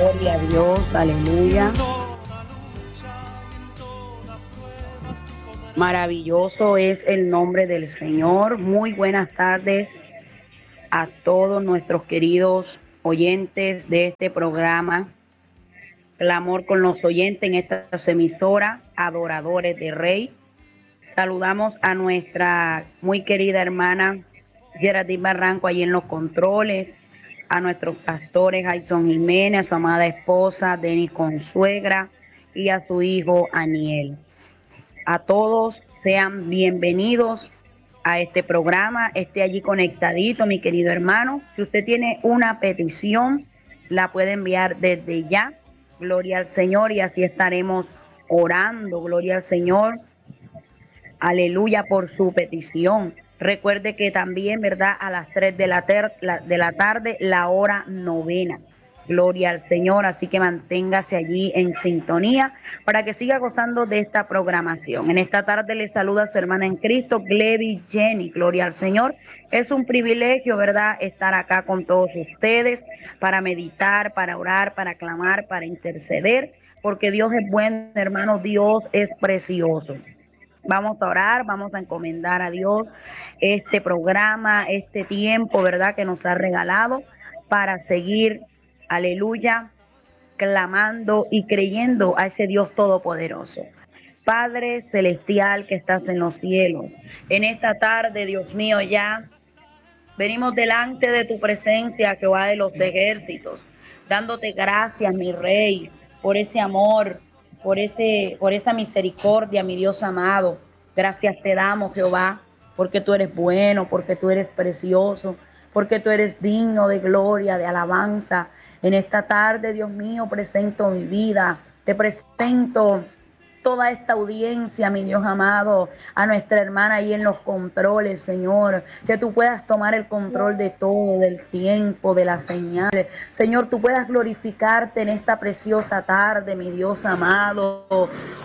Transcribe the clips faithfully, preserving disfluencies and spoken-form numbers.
Gloria a Dios, aleluya. Maravilloso es el nombre del Señor. Muy buenas tardes a todos nuestros queridos oyentes de este programa. Clamor con los oyentes en esta emisora, Adoradores de Rey. Saludamos a nuestra muy querida hermana Geraldine Barranco allí en los controles, a nuestros pastores Jason Jiménez, a su amada esposa Denis Consuegra y a su hijo Aniel. A todos sean bienvenidos a este programa, esté allí conectadito, mi querido hermano. Si usted tiene una petición, la puede enviar desde ya. Gloria al Señor, y así estaremos orando. Gloria al Señor. Aleluya por su petición. Recuerde que también, ¿verdad? A las tres de la, ter la, de la tarde, la hora novena. Gloria al Señor, así que manténgase allí en sintonía para que siga gozando de esta programación. En esta tarde le saluda a su hermana en Cristo, Glevi Jenny. Gloria al Señor. Es un privilegio, ¿verdad?, estar acá con todos ustedes para meditar, para orar, para clamar, para interceder, porque Dios es bueno, hermano, Dios es precioso. Vamos a orar, vamos a encomendar a Dios este programa, este tiempo, ¿verdad?, que nos ha regalado para seguir, aleluya, clamando y creyendo a ese Dios todopoderoso. Padre celestial que estás en los cielos, en esta tarde, Dios mío, ya venimos delante de tu presencia, Jehová de los ejércitos, dándote gracias, mi Rey, por ese amor, por ese, por esa misericordia, mi Dios amado. Gracias te damos, Jehová, porque tú eres bueno, porque tú eres precioso, porque tú eres digno de gloria, de alabanza. En esta tarde, Dios mío, presento mi vida, te presento toda esta audiencia, mi Dios amado, a nuestra hermana ahí en los controles, Señor, que tú puedas tomar el control de todo, del tiempo, de las señales. Señor, tú puedas glorificarte en esta preciosa tarde, mi Dios amado.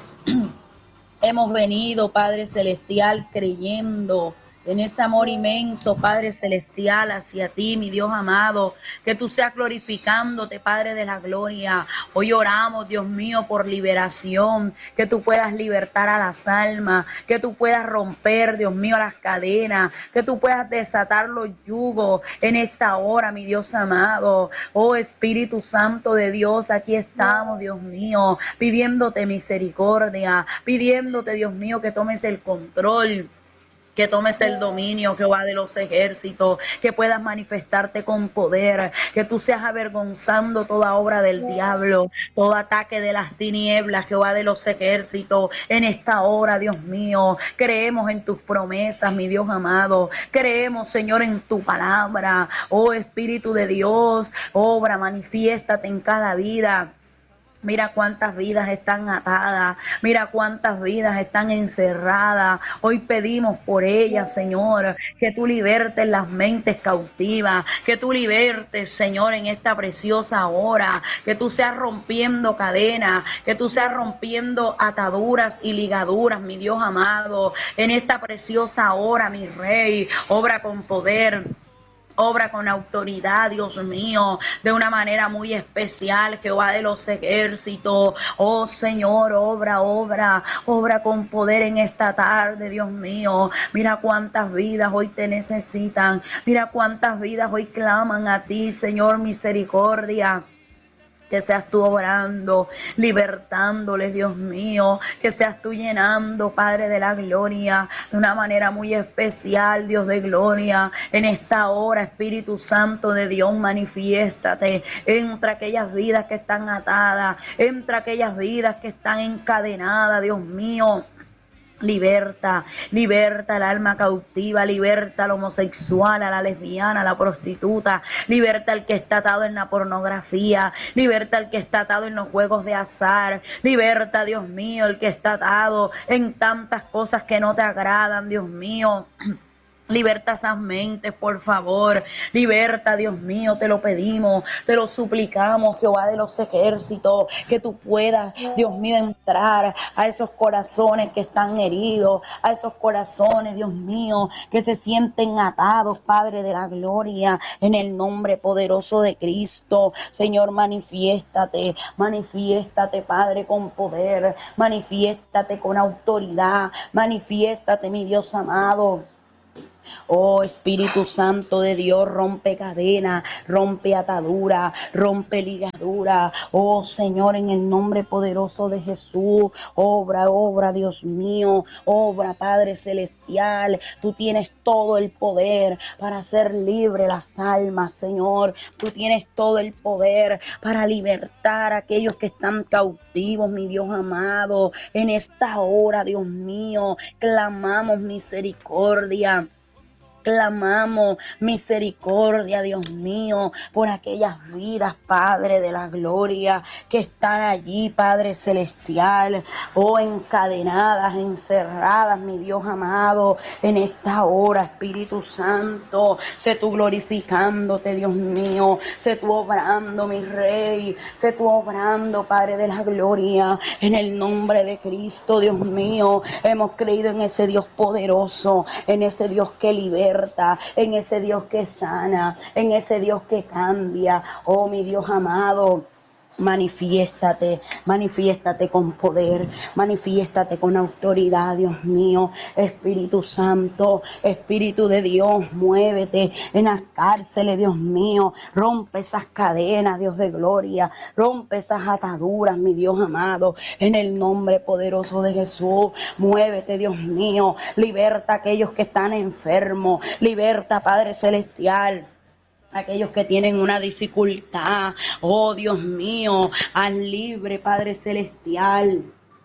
Hemos venido, Padre Celestial, creyendo en ese amor inmenso, Padre Celestial, hacia ti, mi Dios amado, que tú seas glorificándote, Padre de la gloria. Hoy oramos, Dios mío, por liberación, que tú puedas libertar a las almas, que tú puedas romper, Dios mío, las cadenas, que tú puedas desatar los yugos en esta hora, mi Dios amado. Oh Espíritu Santo de Dios, aquí estamos, Dios mío, pidiéndote misericordia, pidiéndote, Dios mío, que tomes el control, que tomes el dominio, Jehová de los ejércitos, que puedas manifestarte con poder, que tú seas avergonzando toda obra del diablo, todo ataque de las tinieblas, Jehová de los ejércitos. En esta hora, Dios mío, creemos en tus promesas, mi Dios amado, creemos, Señor, en tu palabra. Oh Espíritu de Dios, obra, manifiéstate en cada vida. Mira cuántas vidas están atadas, mira cuántas vidas están encerradas. Hoy pedimos por ellas, Señor, que tú libertes las mentes cautivas, que tú libertes, Señor, en esta preciosa hora, que tú seas rompiendo cadenas, que tú seas rompiendo ataduras y ligaduras, mi Dios amado, en esta preciosa hora, mi Rey. Obra con poder, obra con autoridad, Dios mío, de una manera muy especial, Jehová de los ejércitos. Oh Señor, obra, obra, obra con poder en esta tarde, Dios mío. Mira cuántas vidas hoy te necesitan, mira cuántas vidas hoy claman a ti, Señor, misericordia. Que seas tú obrando, libertándoles, Dios mío, que seas tú llenando, Padre de la gloria, de una manera muy especial, Dios de gloria. En esta hora, Espíritu Santo de Dios, manifiéstate entre aquellas vidas que están atadas, entre aquellas vidas que están encadenadas, Dios mío. Liberta, liberta el alma cautiva, liberta al homosexual, a la lesbiana, a la prostituta, liberta al que está atado en la pornografía, liberta al que está atado en los juegos de azar, liberta, Dios mío, el que está atado en tantas cosas que no te agradan, Dios mío. Liberta esas mentes, por favor. Liberta, Dios mío, te lo pedimos, te lo suplicamos, Jehová de los ejércitos, que tú puedas, Dios mío, entrar a esos corazones que están heridos, a esos corazones, Dios mío, que se sienten atados, Padre de la gloria, en el nombre poderoso de Cristo. Señor, manifiéstate, manifiéstate, Padre, con poder, manifiéstate con autoridad, manifiéstate, mi Dios amado. Oh Espíritu Santo de Dios, rompe cadena, rompe atadura, rompe ligadura. Oh Señor, en el nombre poderoso de Jesús, obra, obra, Dios mío, obra, Padre Celestial. Tú tienes todo el poder para hacer libre las almas, Señor. Tú tienes todo el poder para libertar a aquellos que están cautivos, mi Dios amado. En esta hora, Dios mío, clamamos misericordia. Clamamos misericordia, Dios mío, por aquellas vidas, Padre de la gloria, que están allí, Padre celestial, oh, encadenadas, encerradas, mi Dios amado, en esta hora, Espíritu Santo, sé tú glorificándote, Dios mío, sé tú obrando, mi Rey, sé tú obrando, Padre de la gloria, en el nombre de Cristo, Dios mío. Hemos creído en ese Dios poderoso, en ese Dios que libera, en ese Dios que sana, en ese Dios que cambia. Oh, mi Dios amado, manifiéstate, manifiéstate con poder, manifiéstate con autoridad, Dios mío. Espíritu Santo, Espíritu de Dios, muévete en las cárceles, Dios mío. Rompe esas cadenas, Dios de gloria, rompe esas ataduras, mi Dios amado, en el nombre poderoso de Jesús. Muévete, Dios mío, liberta a aquellos que están enfermos, liberta, Padre celestial, aquellos que tienen una dificultad. Oh Dios mío, haz libre, Padre celestial,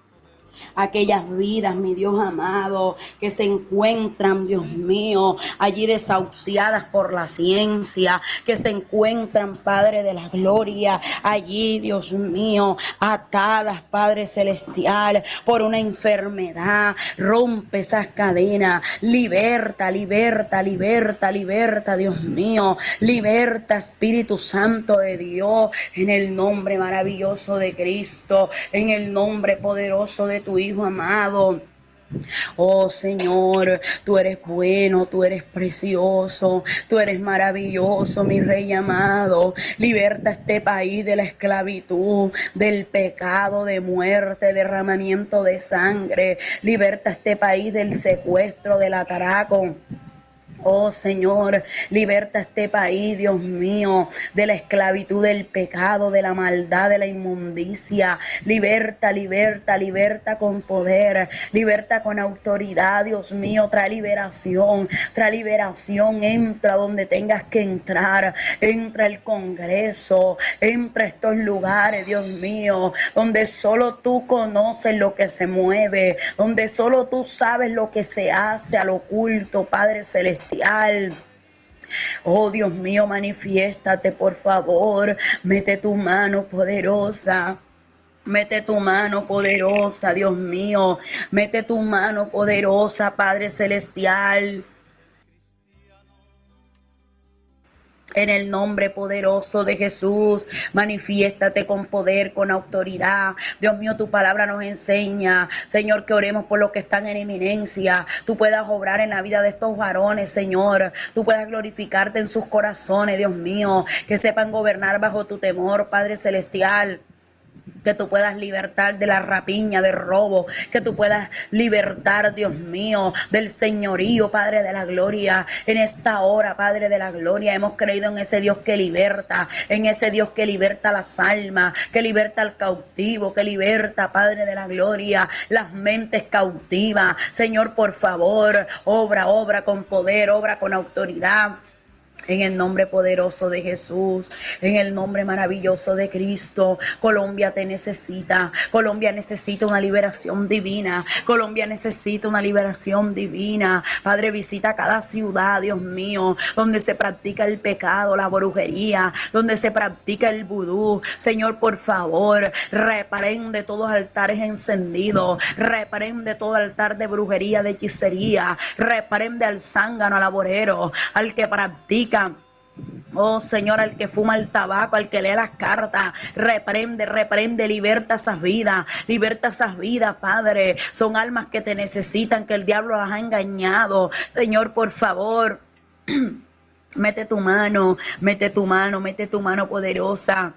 aquellas vidas, mi Dios amado, que se encuentran, Dios mío, allí desahuciadas por la ciencia, que se encuentran, Padre de la gloria, allí, Dios mío, atadas, Padre celestial, por una enfermedad. Rompe esas cadenas, liberta, liberta, liberta, liberta, Dios mío, liberta, Espíritu Santo de Dios, en el nombre maravilloso de Cristo, en el nombre poderoso de tu Hijo amado. Oh Señor, tú eres bueno, tú eres precioso, tú eres maravilloso, mi Rey amado. Liberta este país de la esclavitud, del pecado, de muerte, derramamiento de sangre. Liberta este país del secuestro, del atraco. Oh Señor, liberta este país, Dios mío, de la esclavitud, del pecado, de la maldad, de la inmundicia. Liberta, liberta, liberta con poder, liberta con autoridad, Dios mío. Trae liberación, trae liberación. Entra donde tengas que entrar, entra al Congreso, entra a estos lugares, Dios mío, donde solo tú conoces lo que se mueve, donde solo tú sabes lo que se hace al oculto, Padre celestial. Oh Dios mío, manifiéstate, por favor. Mete tu mano poderosa. Mete tu mano poderosa, Dios mío. Mete tu mano poderosa, Padre celestial. En el nombre poderoso de Jesús, manifiéstate con poder, con autoridad. Dios mío, tu palabra nos enseña, Señor, que oremos por los que están en eminencia. Tú puedas obrar en la vida de estos varones, Señor. Tú puedas glorificarte en sus corazones, Dios mío. Que sepan gobernar bajo tu temor, Padre celestial. Que tú puedas libertar de la rapiña, de robo, que tú puedas libertar, Dios mío, del señorío, Padre de la gloria. En esta hora, Padre de la gloria, hemos creído en ese Dios que liberta, en ese Dios que liberta las almas, que liberta al cautivo, que liberta, Padre de la gloria, las mentes cautivas. Señor, por favor, obra, obra con poder, obra con autoridad. En el nombre poderoso de Jesús, en el nombre maravilloso de Cristo, Colombia te necesita. Colombia necesita una liberación divina. Colombia necesita una liberación divina. Padre, visita cada ciudad, Dios mío, donde se practica el pecado, la brujería, donde se practica el vudú. Señor, por favor, reprende todos los altares encendidos. Reprende todo altar de brujería, de hechicería. Reprende al zángano, al aborero, al que practica. Oh Señor, al que fuma el tabaco, al que lee las cartas, reprende, reprende, liberta esas vidas, liberta esas vidas, Padre. Son almas que te necesitan, que el diablo las ha engañado. Señor, por favor, mete tu mano, mete tu mano, mete tu mano poderosa.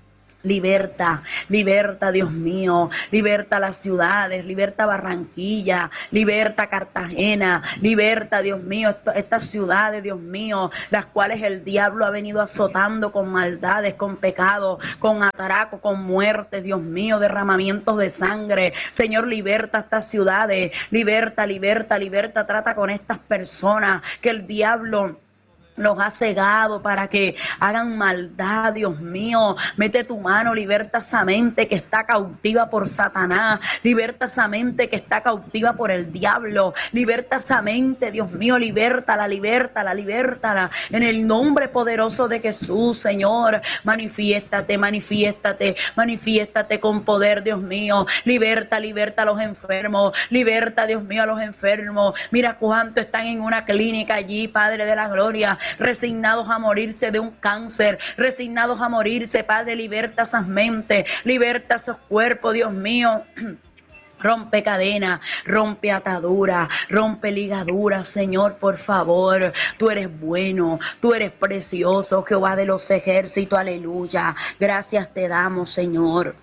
Liberta, liberta, Dios mío, liberta las ciudades, liberta Barranquilla, liberta Cartagena, liberta, Dios mío, estas ciudades, Dios mío, las cuales el diablo ha venido azotando con maldades, con pecados, con atraco, con muertes, Dios mío, derramamientos de sangre. Señor, liberta estas ciudades, liberta, liberta, liberta, trata con estas personas que el diablo los ha cegado para que hagan maldad, Dios mío. Mete tu mano, liberta esa mente que está cautiva por Satanás, liberta esa mente que está cautiva por el diablo, liberta esa mente, Dios mío, libértala, libértala, libértala, en el nombre poderoso de Jesús. Señor, manifiéstate, manifiéstate, manifiéstate con poder, Dios mío. Liberta, liberta a los enfermos, liberta, Dios mío, a los enfermos. Mira cuánto están en una clínica allí, Padre de la gloria, resignados a morirse de un cáncer, resignados a morirse. Padre, liberta esas mentes, liberta esos cuerpos, Dios mío. Rompe cadena, rompe atadura, rompe ligadura, Señor, por favor. Tú eres bueno, tú eres precioso, Jehová de los ejércitos, aleluya. Gracias te damos, Señor.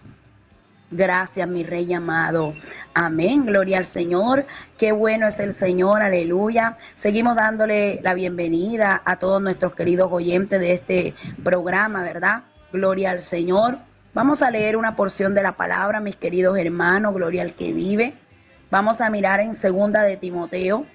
Gracias, mi Rey amado. Amén. Gloria al Señor. Qué bueno es el Señor. Aleluya. Seguimos dándole la bienvenida a todos nuestros queridos oyentes de este programa, ¿verdad? Gloria al Señor. Vamos a leer una porción de la palabra, mis queridos hermanos. Gloria al que vive. Vamos a mirar en segunda de Timoteo.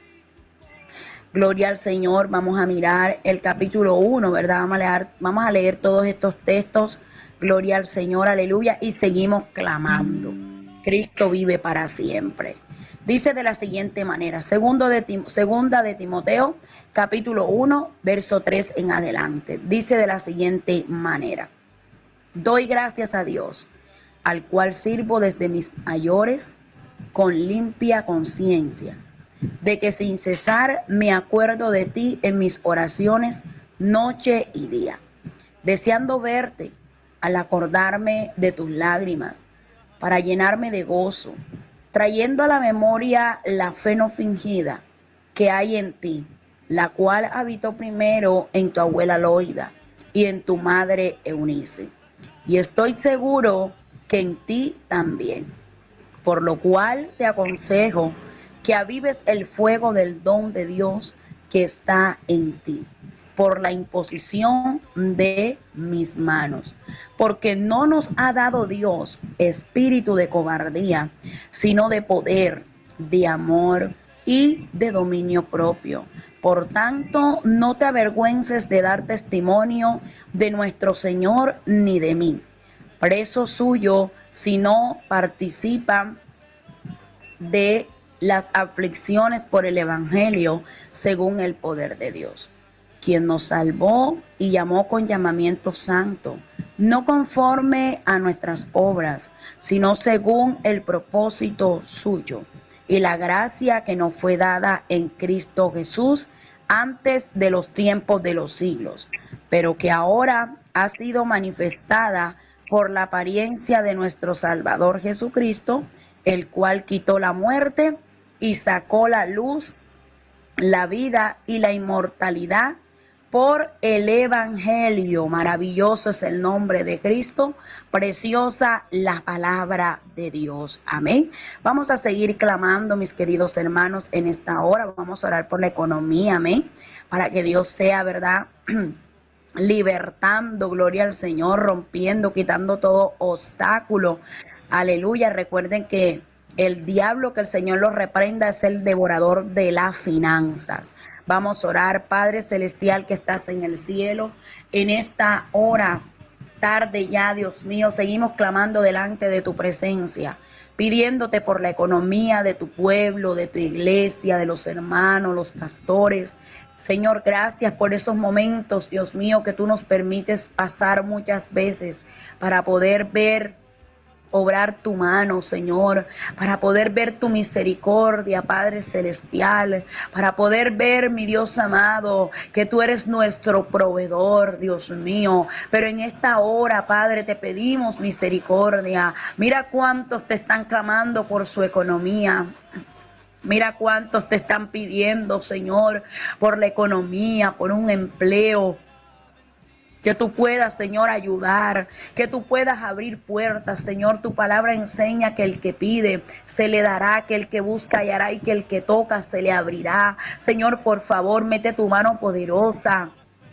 Gloria al Señor. Vamos a mirar el capítulo uno, ¿verdad? Vamos a leer, vamos a leer todos estos textos. Gloria al Señor, aleluya, y seguimos clamando. Cristo vive para siempre. Dice de la siguiente manera, segundo de Tim, segunda de Timoteo, capítulo uno, verso tres en adelante. Dice de la siguiente manera, doy gracias a Dios, al cual sirvo desde mis mayores con limpia conciencia, de que sin cesar me acuerdo de ti en mis oraciones noche y día, deseando verte al acordarme de tus lágrimas, para llenarme de gozo, trayendo a la memoria la fe no fingida que hay en ti, la cual habitó primero en tu abuela Loida y en tu madre Eunice. Y estoy seguro que en ti también, por lo cual te aconsejo que avives el fuego del don de Dios que está en ti, por la imposición de mis manos, porque no nos ha dado Dios espíritu de cobardía, sino de poder, de amor y de dominio propio. Por tanto, no te avergüences de dar testimonio de nuestro Señor ni de mí, preso suyo, sino participa de las aflicciones por el Evangelio según el poder de Dios, quien nos salvó y llamó con llamamiento santo, no conforme a nuestras obras, sino según el propósito suyo y la gracia que nos fue dada en Cristo Jesús antes de los tiempos de los siglos, pero que ahora ha sido manifestada por la apariencia de nuestro Salvador Jesucristo, el cual quitó la muerte y sacó la luz, la vida y la inmortalidad por el Evangelio. Maravilloso es el nombre de Cristo, preciosa la palabra de Dios. Amén. Vamos a seguir clamando, mis queridos hermanos, en esta hora. Vamos a orar por la economía, amén, para que Dios sea, ¿verdad?, libertando, gloria al Señor, rompiendo, quitando todo obstáculo. Aleluya. Recuerden que El diablo, que el Señor lo reprenda, es el devorador de las finanzas. Vamos a orar. Padre celestial que estás en el cielo, en esta hora, tarde ya, Dios mío, seguimos clamando delante de tu presencia, pidiéndote por la economía de tu pueblo, de tu iglesia, de los hermanos, los pastores. Señor, gracias por esos momentos, Dios mío, que tú nos permites pasar muchas veces para poder ver obrar tu mano, Señor, para poder ver tu misericordia, Padre celestial, para poder ver, mi Dios amado, que tú eres nuestro proveedor, Dios mío. Pero en esta hora, Padre, te pedimos misericordia. Mira cuántos te están clamando por su economía. Mira cuántos te están pidiendo, Señor, por la economía, por un empleo. Que tú puedas, Señor, ayudar, que tú puedas abrir puertas, Señor. Tu palabra enseña que el que pide se le dará, que el que busca hallará y que el que toca se le abrirá. Señor, por favor, mete tu mano poderosa.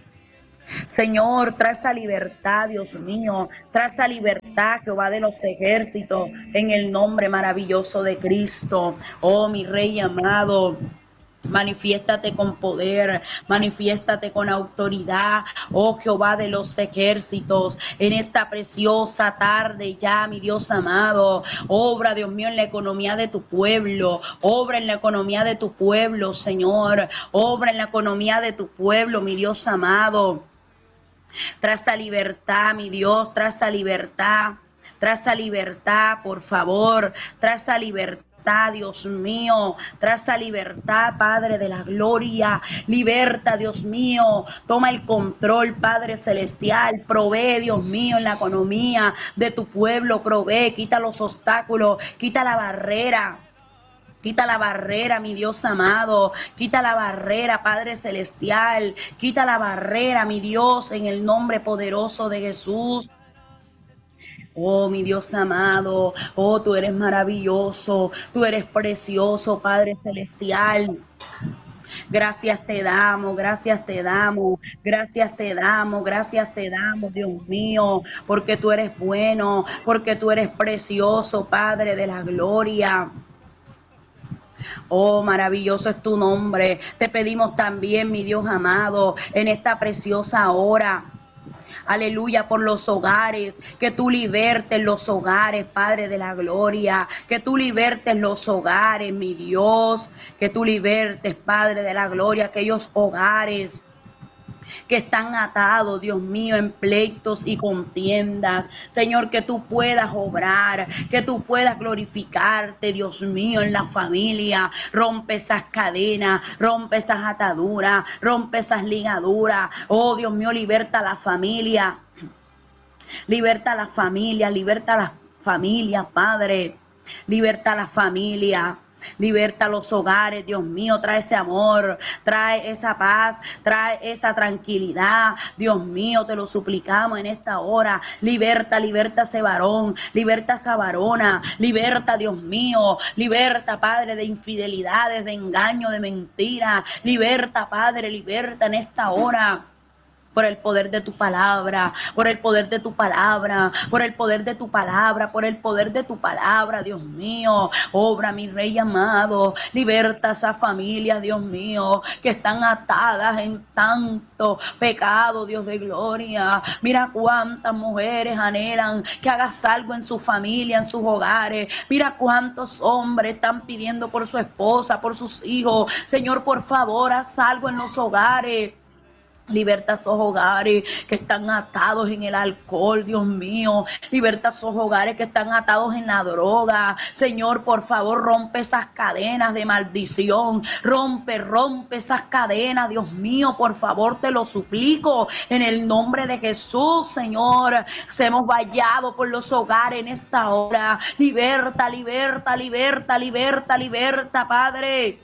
Señor, trae esa libertad, Dios mío, trae esa libertad, Jehová de los ejércitos, en el nombre maravilloso de Cristo. Oh, mi Rey amado, manifiéstate con poder, manifiéstate con autoridad, oh Jehová de los ejércitos, en esta preciosa tarde ya, mi Dios amado. Obra, Dios mío, en la economía de tu pueblo, obra en la economía de tu pueblo, Señor, obra en la economía de tu pueblo, mi Dios amado. Trae esa libertad, mi Dios, trae esa libertad, trae esa libertad, por favor, trae esa libertad. Dios mío, trae esa libertad, Padre de la gloria, liberta, Dios mío, toma el control, Padre celestial, provee, Dios mío, en la economía de tu pueblo, provee, quita los obstáculos, quita la barrera. Quita la barrera, mi Dios amado, quita la barrera, Padre celestial, quita la barrera, mi Dios, en el nombre poderoso de Jesús. Oh, mi Dios amado, oh, tú eres maravilloso, tú eres precioso, Padre celestial. Gracias te damos, gracias te damos, gracias te damos, gracias te damos, Dios mío, porque tú eres bueno, porque tú eres precioso, Padre de la gloria. Oh, maravilloso es tu nombre. Te pedimos también, mi Dios amado, en esta preciosa hora. Aleluya, por los hogares, que tú libertes los hogares, Padre de la gloria, que tú libertes los hogares, mi Dios, que tú libertes, Padre de la gloria, aquellos hogares que están atados, Dios mío, en pleitos y contiendas. Señor, que tú puedas obrar, que tú puedas glorificarte, Dios mío, en la familia. Rompe esas cadenas, rompe esas ataduras, rompe esas ligaduras. Oh, Dios mío, liberta a la familia. Liberta a la familia, liberta a las familias, Padre. Liberta a la familia. Liberta los hogares, Dios mío, trae ese amor, trae esa paz, trae esa tranquilidad, Dios mío, te lo suplicamos en esta hora. Liberta, liberta ese varón, liberta esa varona, liberta, Dios mío, liberta, Padre, de infidelidades, de engaño, de mentira, liberta, Padre, liberta en esta hora. Por el poder de tu palabra, por el poder de tu palabra, por el poder de tu palabra, por el poder de tu palabra, Dios mío. Obra, mi Rey amado, liberta a esas familias, Dios mío, que están atadas en tanto pecado, Dios de gloria. Mira cuántas mujeres anhelan que hagas algo en su familia, en sus hogares. Mira cuántos hombres están pidiendo por su esposa, por sus hijos. Señor, por favor, haz algo en los hogares. Liberta esos hogares que están atados en el alcohol, Dios mío. Liberta esos hogares que están atados en la droga. Señor, por favor, rompe esas cadenas de maldición. Rompe, rompe esas cadenas, Dios mío. Por favor, te lo suplico. En el nombre de Jesús, Señor. Seamos vallados por los hogares en esta hora. Liberta, liberta, liberta, liberta, liberta, Padre.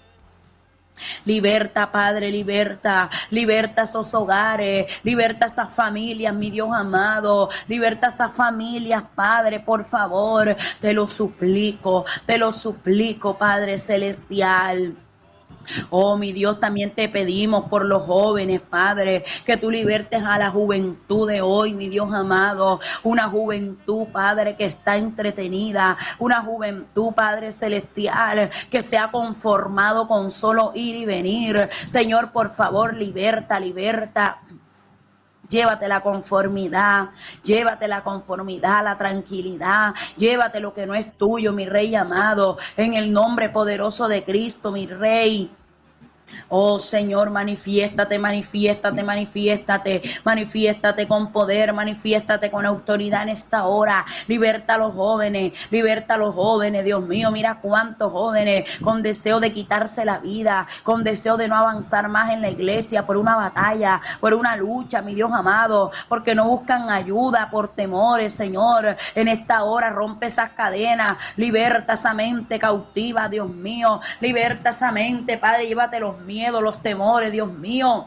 Liberta, Padre, liberta, liberta esos hogares, liberta esas familias, mi Dios amado, liberta esas familias, Padre, por favor, te lo suplico, te lo suplico, Padre celestial. Oh, mi Dios, también te pedimos por los jóvenes, Padre, que tú libertes a la juventud de hoy, mi Dios amado. Una juventud, Padre, que está entretenida. Una juventud, Padre celestial, que se ha conformado con solo ir y venir. Señor, por favor, liberta, liberta. Llévate la conformidad, llévate la conformidad, la tranquilidad, llévate lo que no es tuyo, mi Rey amado, en el nombre poderoso de Cristo, mi Rey. Oh Señor, manifiéstate, manifiéstate, manifiéstate, manifiéstate con poder, manifiéstate con autoridad en esta hora. Liberta a los jóvenes, liberta a los jóvenes, Dios mío, mira cuántos jóvenes con deseo de quitarse la vida, con deseo de no avanzar más en la iglesia por una batalla, por una lucha, mi Dios amado, porque no buscan ayuda por temores, Señor. En esta hora rompe esas cadenas, liberta esa mente cautiva, Dios mío, liberta esa mente, Padre, llévate los miedos, los temores, Dios mío.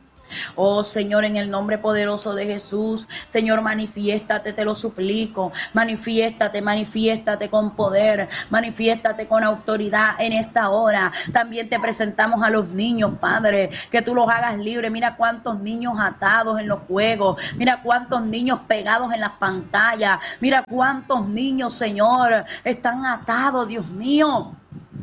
Oh Señor, en el nombre poderoso de Jesús, Señor, manifiéstate, te lo suplico, manifiéstate, manifiéstate con poder, manifiéstate con autoridad en esta hora. También te presentamos a los niños, Padre, que tú los hagas libres. Mira cuántos niños atados en los juegos, mira cuántos niños pegados en las pantallas, mira cuántos niños, Señor, están atados, Dios mío.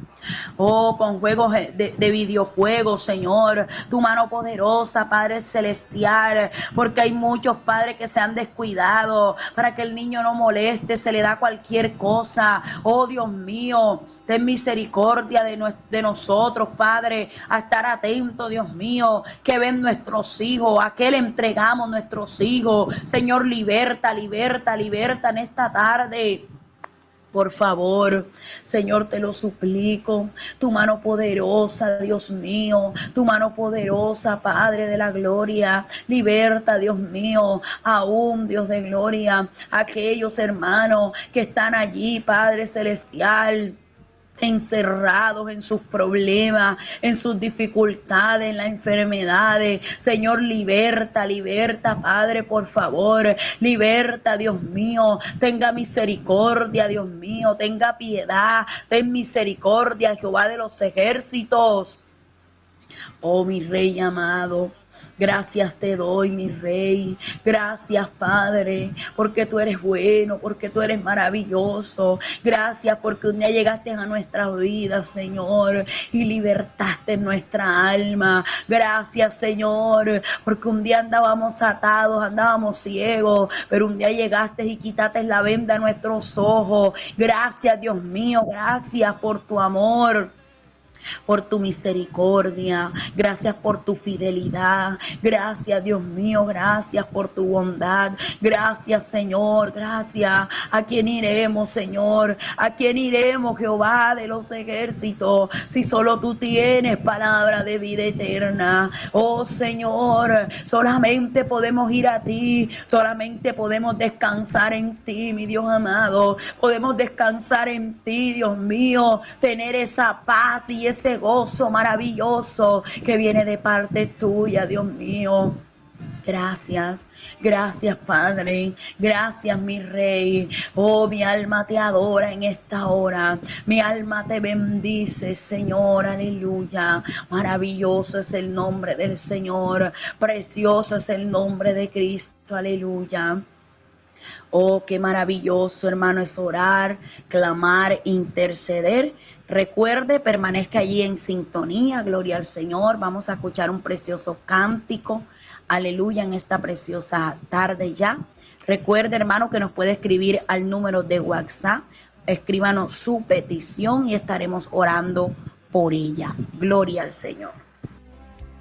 Oh, con juegos de, de videojuegos, Señor, tu mano poderosa, Padre celestial, porque hay muchos padres que se han descuidado para que el niño no moleste, se le da cualquier cosa. Oh, Dios mío, ten misericordia de, no, de nosotros, Padre, a estar atentos, Dios mío, que ven nuestros hijos, a qué le entregamos nuestros hijos. Señor, liberta, liberta, liberta en esta tarde. Por favor, Señor, te lo suplico, tu mano poderosa, Dios mío, tu mano poderosa, Padre de la gloria, liberta, Dios mío, aún, Dios de gloria, aquellos hermanos que están allí, Padre celestial, encerrados en sus problemas, en sus dificultades, en las enfermedades. Señor, liberta, liberta, Padre, por favor, liberta, Dios mío, tenga misericordia, Dios mío, tenga piedad, ten misericordia, Jehová de los ejércitos. Oh, mi Rey amado, gracias te doy, mi Rey. Gracias, Padre, porque tú eres bueno, porque tú eres maravilloso. Gracias porque un día llegaste a nuestra vida, Señor, y libertaste nuestra alma. Gracias, Señor, porque un día andábamos atados, andábamos ciegos, pero un día llegaste y quitaste la venda de nuestros ojos. Gracias, Dios mío, gracias por tu amor, por tu misericordia, gracias por tu fidelidad, gracias, Dios mío, gracias por tu bondad, gracias, Señor, gracias. ¿A quién iremos, Señor? ¿A quién iremos, Jehová de los ejércitos, si solo tú tienes palabra de vida eterna? Oh, Señor, solamente podemos ir a ti, solamente podemos descansar en ti, mi Dios amado, podemos descansar en ti, Dios mío, tener esa paz y ese gozo maravilloso que viene de parte tuya, Dios mío. Gracias, gracias, Padre, gracias, mi Rey. Oh, mi alma te adora en esta hora, mi alma te bendice, Señor, aleluya. Maravilloso es el nombre del Señor, precioso es el nombre de Cristo, aleluya. Oh, qué maravilloso, hermano, es orar, clamar, interceder. Recuerde, permanezca allí en sintonía, gloria al Señor. Vamos a escuchar un precioso cántico, aleluya, en esta preciosa tarde ya. Recuerde, hermano, que nos puede escribir al número de WhatsApp. Escríbanos su petición y estaremos orando por ella. Gloria al Señor.